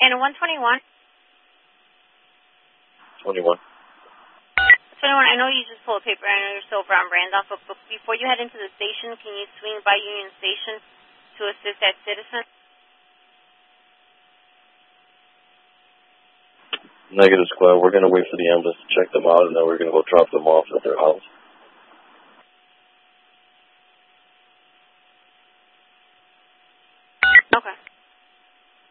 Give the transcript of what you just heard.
And 121? 21. 21, I know you just pulled paper. I know you're still over on Randolph, but before you head into the station, can you swing by Union Station to assist that citizen? Negative, Squad. We're going to wait for the ambulance to check them out, and then we're going to go drop them off at their house.